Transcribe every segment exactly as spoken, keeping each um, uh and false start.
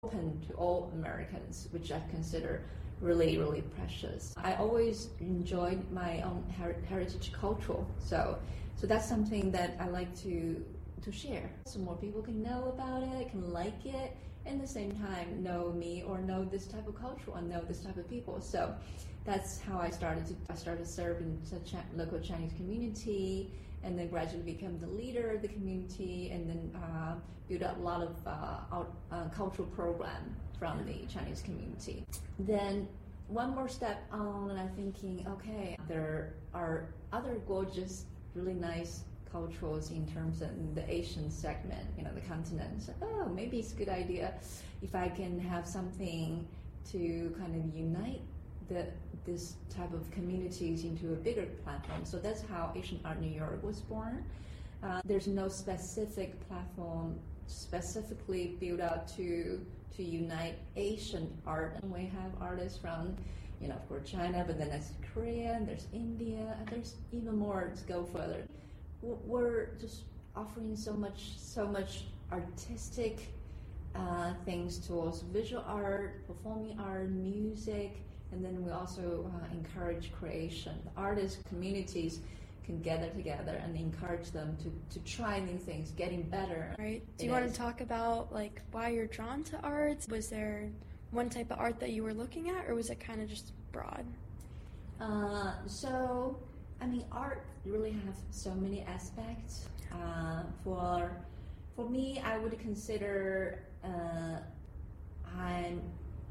open to all Americans, which I consider really, really precious. I always enjoyed my own her- heritage culture, so so that's something that I like to to share, so more people can know about it, can like it, and at the same time know me or know this type of culture and know this type of people. So that's how I started to I started serving the Ch- local Chinese community, and then gradually become the leader of the community, and then uh, build up a lot of uh, out, uh, cultural program from the Chinese community. Then one more step on, and I'm thinking, okay, there are other gorgeous, really nice cultures in terms of the Asian segment, you know, the continent. So, oh, maybe it's a good idea if I can have something to kind of unite the this type of communities into a bigger platform. So that's how Asian Art New York was born. Uh, there's no specific platform specifically built out to to unite Asian art. And we have artists from, you know, of course, China, but then there's Korea, and there's India, and there's even more to go further. We're just offering so much, so much artistic uh, things to us: visual art, performing art, music, and then we also uh, encourage creation. The artist communities can gather together and encourage them to, to try new things, getting better. Right. Do you want to talk about like why you're drawn to art? Was there one type of art that you were looking at, or was it kind of just broad? Uh, so, I mean, art really has so many aspects. Uh, for for me, I would consider uh, I'm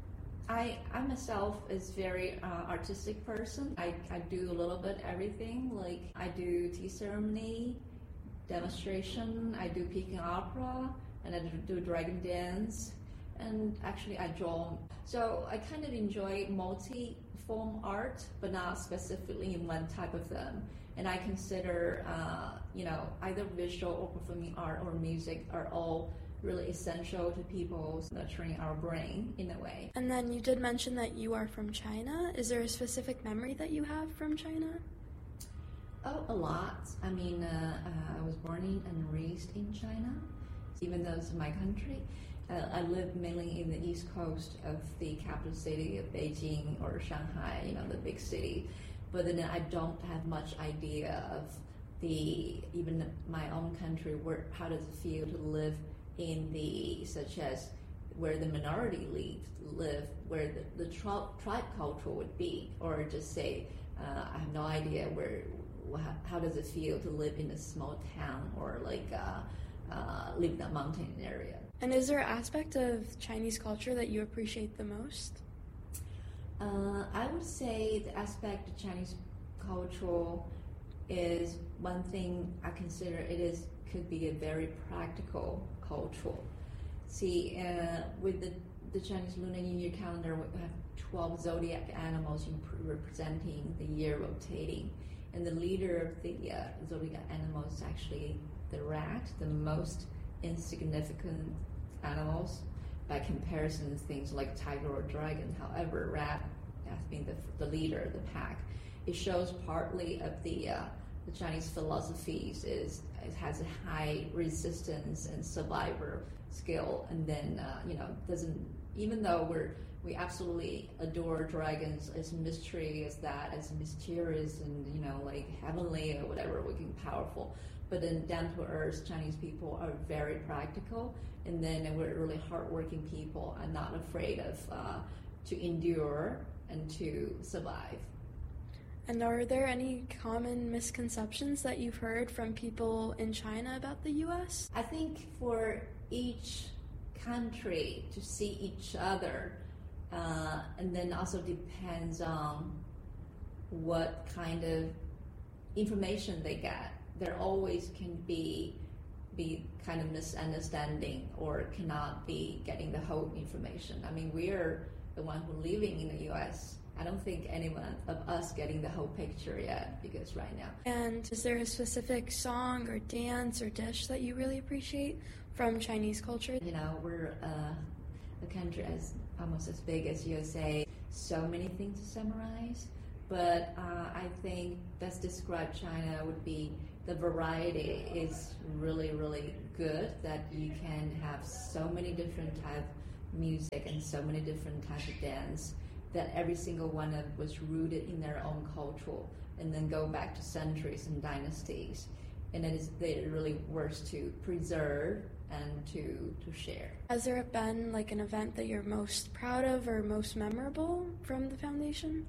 I, I myself is very uh, artistic person. I, I do a little bit everything. Like I do tea ceremony, demonstration, I do Peking opera, and I do, do dragon dance, and actually I draw. So I kind of enjoy multi-form art, but not specifically in one type of them. And I consider, uh, you know, either visual or performing art or music are all really essential to people nurturing our brain in a way. And then you did mention that you are from China. Is there a specific memory that you have from China? Oh, a lot. I mean, uh, uh, I was born in and raised in China, even though it's my country. Uh, I live mainly in the east coast of the capital city of Beijing or Shanghai, you know, the big city. But then I don't have much idea of the, even my own country, where, how does it feel to live in the, such as where the minority live, live where the, the tri- tribe culture would be, or just say, uh, I have no idea where, how, how does it feel to live in a small town or like uh, uh, live in a mountain area. And is there an aspect of Chinese culture that you appreciate the most? Uh, I would say the aspect of Chinese culture is one thing I consider it is could be a very practical culture. See, uh, with the, the Chinese Lunar New Year calendar, we have twelve zodiac animals representing the year rotating. And the leader of the uh, zodiac animal is actually the rat, the most insignificant animals by comparison to things like tiger or dragon. However, rat has been the, the leader of the pack. It shows partly of the uh, the Chinese philosophies is it has a high resistance and survivor skill, and then uh, you know doesn't even though we're we absolutely adore dragons as mystery as that as mysterious and you know like heavenly or whatever looking powerful, but then down to earth Chinese people are very practical, and then we're really hardworking people and not afraid of uh, to endure and to survive. And are there any common misconceptions that you've heard from people in China about the U S? I think for each country to see each other, uh, and then also depends on what kind of information they get. There always can be be kind of misunderstanding or cannot be getting the whole information. I mean, we're the one who living in the U S. I don't think anyone of us getting the whole picture yet, because right now. And is there a specific song or dance or dish that you really appreciate from Chinese culture? You know, we're uh, a country as almost as big as U S A. So many things to summarize, but uh, I think best describe China would be the variety is really, really good, that you can have so many different type music and so many different types of dance that every single one of was rooted in their own culture and then go back to centuries and dynasties. And it, is, it really works to preserve and to, to share. Has there been like an event that you're most proud of or most memorable from the foundation?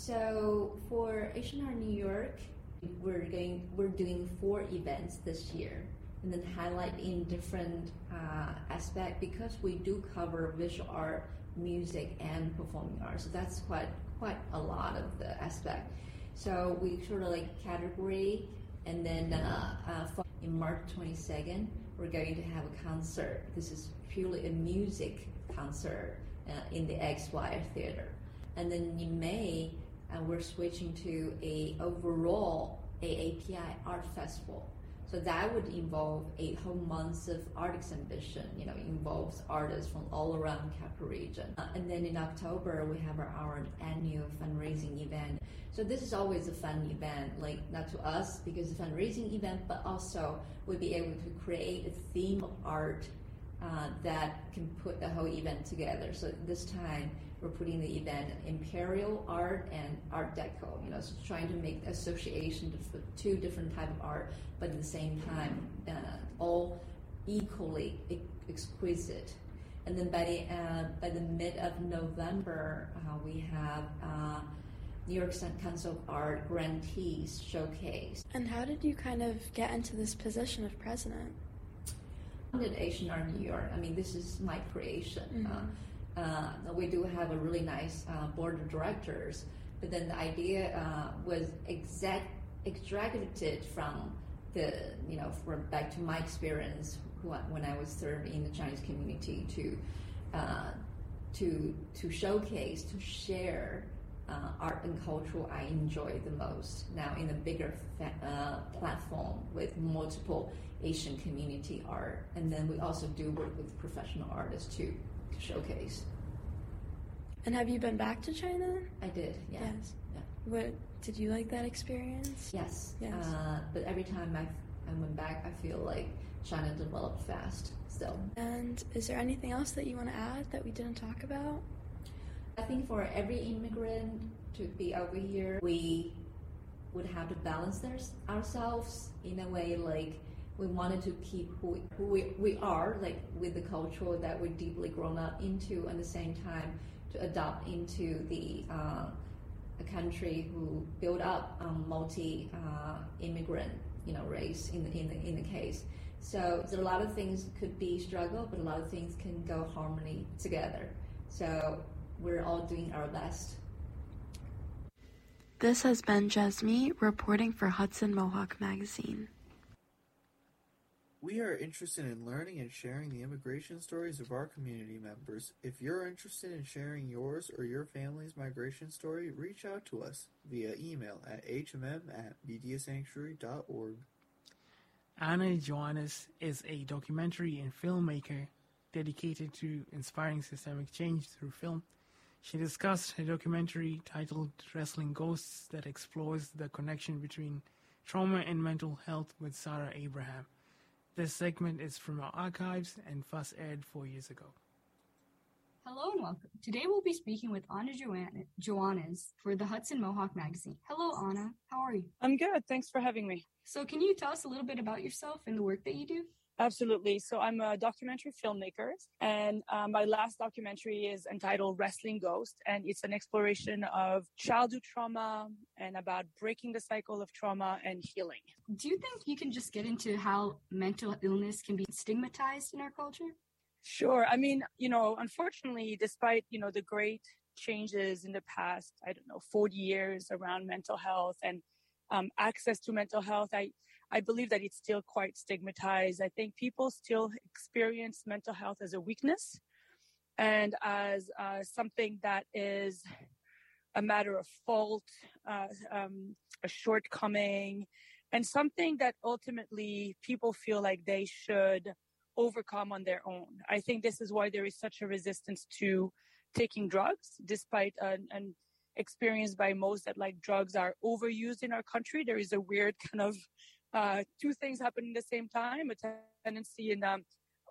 So for Asian Art New York, we're going we're doing four events this year, and then highlight in different uh, aspects because we do cover visual art, music, and performing arts. So that's quite quite a lot of the aspect. So we sort of like category, and then uh, uh, in March twenty-second, we're going to have a concert. This is purely a music concert uh, in the X Y Theater. And then in May, uh, we're switching to a overall A A P I Art Festival. So that would involve a whole month of art exhibition. You know, it involves artists from all around Capital Region. Uh, and then in October, we have our, our annual fundraising event. So this is always a fun event, like not to us because it's a fundraising event, but also we'll be able to create a theme of art uh, that can put the whole event together. So this time, we're putting the event Imperial Art and Art Deco, you know, so trying to make association of two different type of art, but at the same time, uh, all equally e- exquisite. And then by the uh, by the mid of November, uh, we have uh, New York Council of Art Grantees Showcase. And how did you kind of get into this position of president? At Asian Art New York, I mean, this is my creation. Mm-hmm. Uh, Uh, we do have a really nice uh, board of directors, but then the idea uh, was exact, extracted from the, you know, from back to my experience when I was serving in the Chinese community to uh, to to showcase, to share uh, art and culture I enjoy the most. Now in a bigger fa- uh, platform with multiple Asian community art, and then we also do work with professional artists too. Showcase. And have you been back to China? I did, yeah. Yes. Yeah. What did you like that experience? Yes. Yes. Uh, but every time I, I went back, I feel like China developed fast still. And is there anything else that you want to add that we didn't talk about? I think for every immigrant to be over here, we would have to balance their, ourselves in a way like we wanted to keep who, we, who we, we are, like with the culture that we're deeply grown up into, and at the same time to adopt into the uh, a country who built up um, multi uh, immigrant, you know, race in the, in the in the case. So there are a lot of things could be struggle, but a lot of things can go harmony together. So we're all doing our best. This has been Jasmine reporting for Hudson Mohawk Magazine. We are interested in learning and sharing the immigration stories of our community members. If you're interested in sharing yours or your family's migration story, reach out to us via email at h m m at media sanctuary dot org. Ana Joannes is a documentary and filmmaker dedicated to inspiring systemic change through film. She discussed a documentary titled Wrestling Ghosts that explores the connection between trauma and mental health with Sarah Abraham. This segment is from our archives and first aired four years ago. Hello and welcome. Today we'll be speaking with Ana Joanne, Joannes for the Hudson Mohawk Magazine. Hello, Ana. How are you? I'm good. Thanks for having me. So can you tell us a little bit about yourself and the work that you do? Absolutely. So I'm a documentary filmmaker, and um, my last documentary is entitled Wrestling Ghost, and it's an exploration of childhood trauma and about breaking the cycle of trauma and healing. Do you think you can just get into how mental illness can be stigmatized in our culture? Sure. I mean, you know, unfortunately, despite, you know, the great changes in the past, I don't know, forty years around mental health and um, access to mental health, I I believe that it's still quite stigmatized. I think people still experience mental health as a weakness and as uh, something that is a matter of fault, uh, um, a shortcoming, and something that ultimately people feel like they should overcome on their own. I think this is why there is such a resistance to taking drugs, despite an, an experience by most that like drugs are overused in our country. There is a weird kind of Uh, two things happen at the same time, a tendency in um,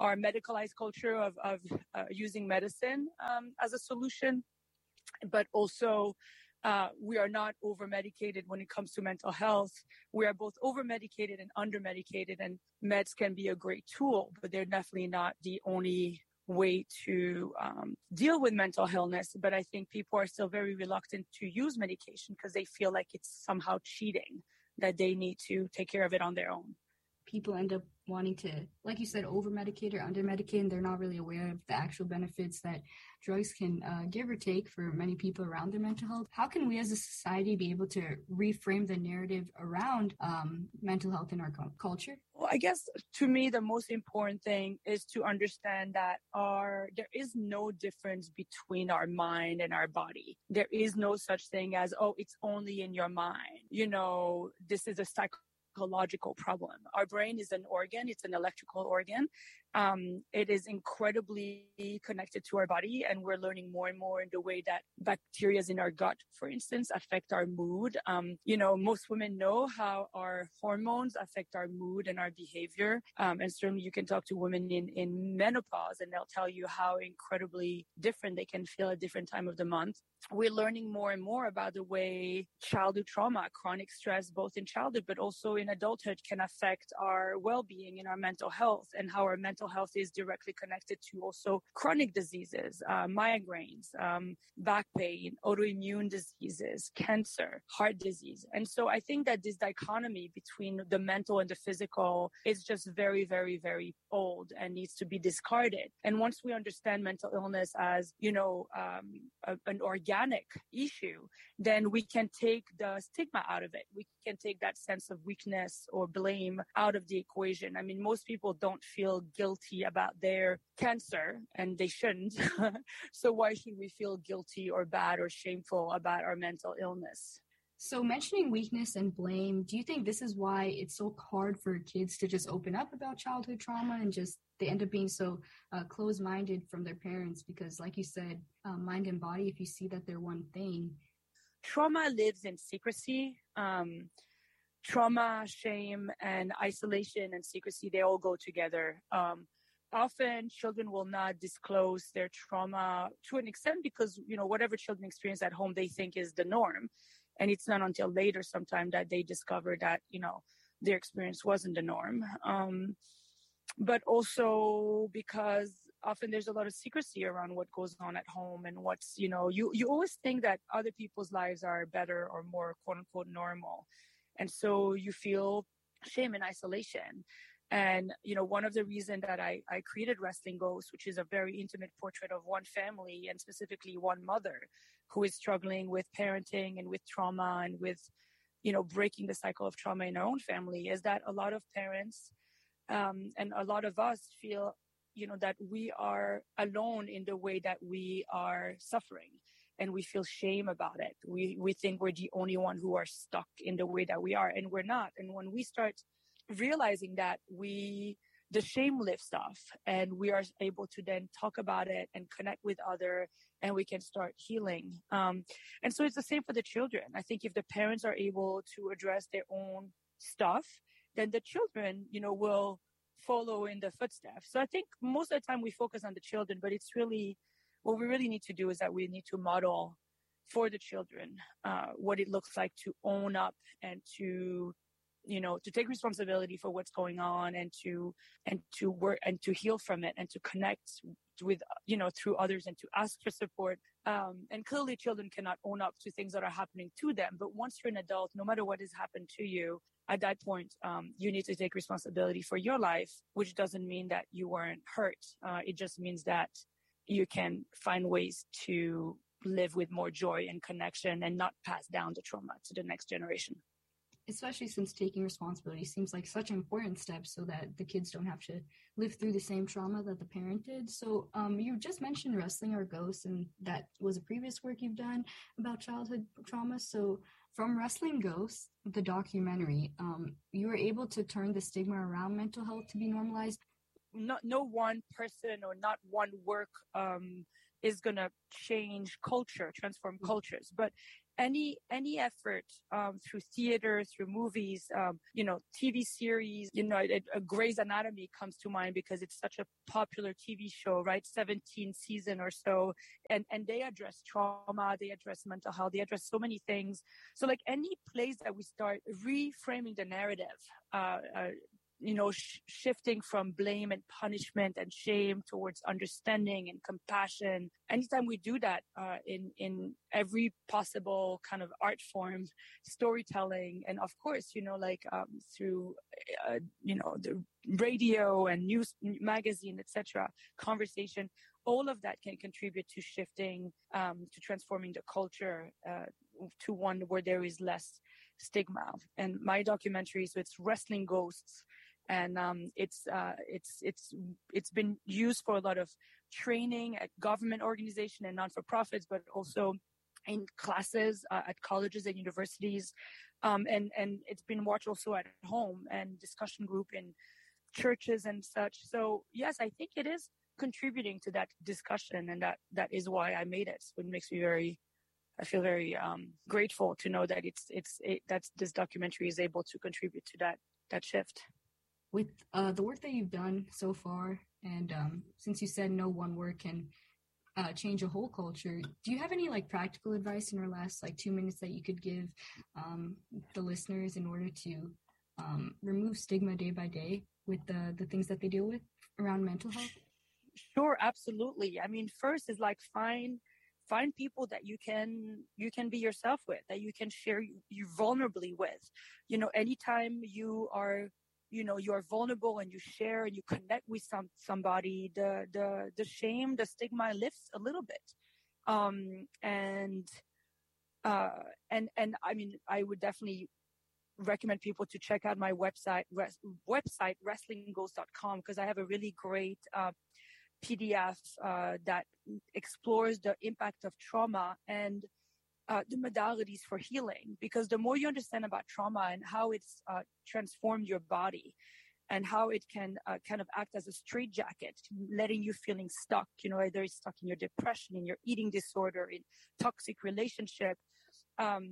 our medicalized culture of, of uh, using medicine um, as a solution, but also uh, we are not over-medicated when it comes to mental health. We are both over-medicated and under-medicated, and meds can be a great tool, but they're definitely not the only way to um, deal with mental illness. But I think people are still very reluctant to use medication because they feel like it's somehow cheating, that they need to take care of it on their own. People end up wanting to, like you said, over-medicate or under-medicate, and they're not really aware of the actual benefits that drugs can uh, give or take for many people around their mental health. How can we as a society be able to reframe the narrative around um, mental health in our co- culture? Well, I guess to me, the most important thing is to understand that our there is no difference between our mind and our body. There is no such thing as, oh, it's only in your mind. You know, this is a psych. Psychological problem. Our brain is an organ. It's an electrical organ. Um, it is incredibly connected to our body, and we're learning more and more in the way that bacteria in our gut, for instance, affect our mood. Um, you know, most women know how our hormones affect our mood and our behavior. Um, and certainly you can talk to women in, in menopause, and they'll tell you how incredibly different they can feel at different time of the month. We're learning more and more about the way childhood trauma, chronic stress, both in childhood, but also in adulthood, can affect our well-being and our mental health, and how our mental health is directly connected to also chronic diseases, uh, migraines, um, back pain, autoimmune diseases, cancer, heart disease. And so I think that this dichotomy between the mental and the physical is just very, very, very old and needs to be discarded. And once we understand mental illness as, you know, um, a, an organic issue, then we can take the stigma out of it. We can take that sense of weakness or blame out of the equation. I mean, most people don't feel guilty about their cancer, and they shouldn't. So why should we feel guilty or bad or shameful about our mental illness? So mentioning weakness and blame, do you think this is why it's so hard for kids to just open up about childhood trauma, and just they end up being so uh, closed-minded from their parents? Because like you said, uh, mind and body, if you see that they're one thing. Trauma lives in secrecy. Um, trauma, shame, and isolation and secrecy, they all go together. Um, often children will not disclose their trauma to an extent because, you know, whatever children experience at home, they think is the norm. And it's not until later sometime that they discover that, you know, their experience wasn't the norm. Um, but also because often there's a lot of secrecy around what goes on at home, and what's, you know, you, you always think that other people's lives are better or more quote unquote normal. And so you feel shame and isolation. And, you know, one of the reasons that I, I created Wrestling Ghosts, which is a very intimate portrait of one family, and specifically one mother who is struggling with parenting and with trauma and with, you know, breaking the cycle of trauma in our own family, is that a lot of parents um, and a lot of us feel, you know, that we are alone in the way that we are suffering. And we feel shame about it. We we think we're the only one who are stuck in the way that we are, and we're not. And when we start realizing that, we the shame lifts off, and we are able to then talk about it and connect with other, and we can start healing. Um, and so it's the same for the children. I think if the parents are able to address their own stuff, then the children, you know, will follow in the footsteps. So I think most of the time we focus on the children, but it's really, what we really need to do is that we need to model for the children uh, what it looks like to own up and to, you know, to take responsibility for what's going on, and to and to work and to heal from it, and to connect with, you know, through others, and to ask for support. Um, and clearly children cannot own up to things that are happening to them. But once you're an adult, no matter what has happened to you, at that point, um, you need to take responsibility for your life, which doesn't mean that you weren't hurt. Uh, it just means that you can find ways to live with more joy and connection, and not pass down the trauma to the next generation. Especially since taking responsibility seems like such an important step, so that the kids don't have to live through the same trauma that the parent did. So um, you just mentioned Wrestling Our Ghosts, and that was a previous work you've done about childhood trauma. So from Wrestling Ghosts, the documentary, um, you were able to turn the stigma around mental health to be normalized. Not, no one person or not one work um, is going to change culture, transform cultures. But any any effort um, through theater, through movies, um, you know, T V series, you know, it, uh, Grey's Anatomy comes to mind because it's such a popular T V show, right? seventeen season or so, and and they address trauma, they address mental health, they address so many things. So like any place that we start reframing the narrative, uh, uh, you know, sh- shifting from blame and punishment and shame towards understanding and compassion. Anytime we do that uh, in, in every possible kind of art form, storytelling, and of course, you know, like um, through, uh, you know, the radio and news magazine, et cetera, conversation, all of that can contribute to shifting, um, to transforming the culture uh, to one where there is less stigma. And my documentary, so it's Wrestling Ghosts. And um, it's uh, it's it's it's been used for a lot of training at government organizations and non-for-profits, but also in classes uh, at colleges and universities, um, and and it's been watched also at home and discussion group in churches and such. So yes, I think it is contributing to that discussion, and that that is why I made it. So it makes me very, I feel very um, grateful to know that it's it's it, that this documentary is able to contribute to that that shift. With uh, the work that you've done so far, and um, since you said no one work can uh, change a whole culture, do you have any like practical advice in our last like two minutes that you could give um, the listeners in order to um, remove stigma day by day with the, the things that they deal with around mental health? Sure, absolutely. I mean, first is like find find people that you can you can be yourself with, that you can share you, you vulnerably with. You know, anytime you are you know, you are vulnerable and you share and you connect with some somebody, the the the shame, the stigma lifts a little bit. Um, and uh, and and I mean, I would definitely recommend people to check out my website res- website wrestling ghost dot com, because I have a really great uh, P D F uh, that explores the impact of trauma and Uh, the modalities for healing, because the more you understand about trauma and how it's uh, transformed your body and how it can uh, kind of act as a straitjacket, letting you feeling stuck, you know, either it's stuck in your depression, in your eating disorder, in toxic relationship, um,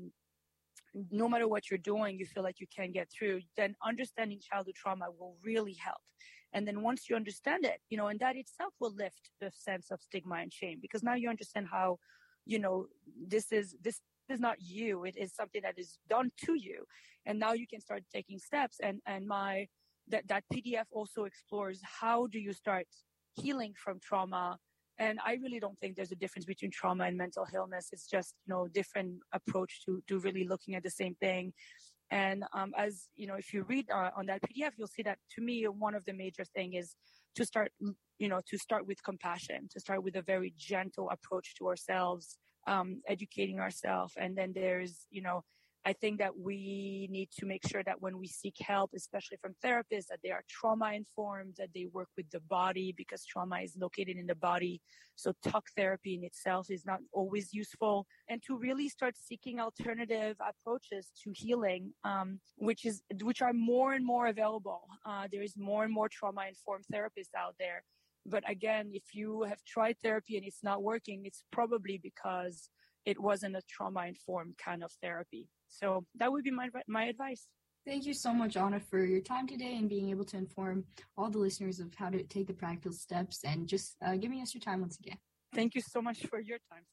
no matter what you're doing, you feel like you can't get through, then understanding childhood trauma will really help. And then once you understand it, you know, and that itself will lift the sense of stigma and shame, because now you understand how, you know, this is this is not you, it is something that is done to you, and now you can start taking steps. And and my that that P D F also explores how do you start healing from trauma. And I really don't think there's a difference between trauma and mental illness. It's just, you know, different approach to to really looking at the same thing. And um, as you know, if you read uh, on that P D F, you'll see that to me one of the major thing is to start, you know, to start with compassion, to start with a very gentle approach to ourselves, um, educating ourselves. And then there's, you know, I think that we need to make sure that when we seek help, especially from therapists, that they are trauma informed, that they work with the body, because trauma is located in the body. So talk therapy in itself is not always useful, and to really start seeking alternative approaches to healing, um, which is which are more and more available. Uh, there is more and more trauma informed therapists out there. But again, if you have tried therapy and it's not working, it's probably because it wasn't a trauma-informed kind of therapy. So that would be my my advice. Thank you so much, Anna, for your time today and being able to inform all the listeners of how to take the practical steps, and just uh, giving us your time once again. Thank you so much for your time.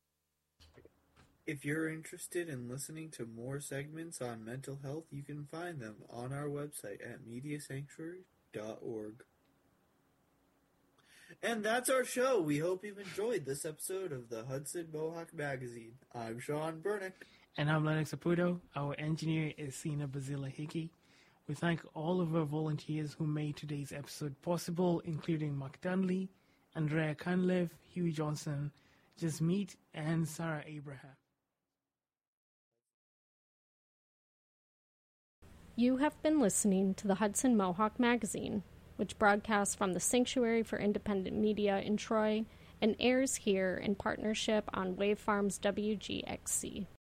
If you're interested in listening to more segments on mental health, you can find them on our website at media sanctuary dot org. And that's our show. We hope you've enjoyed this episode of the Hudson Mohawk Magazine. I'm Sean Burnick. And I'm Lennox Aputo. Our engineer is Sina Bazila Hickey. We thank all of our volunteers who made today's episode possible, including Mark Dunley, Andrea Cunliffe, Huey Johnson, Jasmeet, and Sarah Abraham. You have been listening to the Hudson Mohawk Magazine, which broadcasts from the Sanctuary for Independent Media in Troy and airs here in partnership on Wavefarms W G X C.